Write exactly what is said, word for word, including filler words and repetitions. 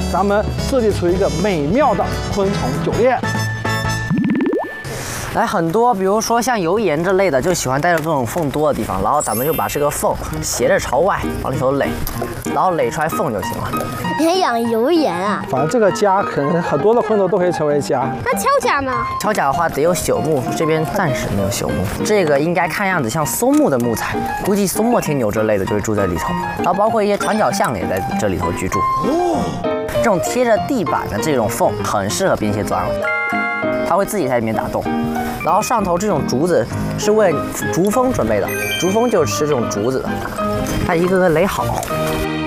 咱们设计出一个美妙的昆虫酒店。 来很多，比如说像油盐这类的，就喜欢待在这种缝多的地方，然后咱们就把这个缝斜着朝外往里头垒，然后垒出来缝就行了。 你还养油盐啊？ 反正这个家可能很多的昆虫都可以成为家。 那敲甲呢？ 敲甲的话得有朽木，这边暂时没有朽木。这个应该看样子像松木的木材，估计松木天牛之类的就会住在里头，然后包括一些长脚象也在这里头居住。哦，这种贴着地板的这种缝很适合编鞋钻了。 它会自己在里面打洞，然后上头这种竹子是为竹蜂准备的，竹蜂就是吃这种竹子的，它一个个垒好。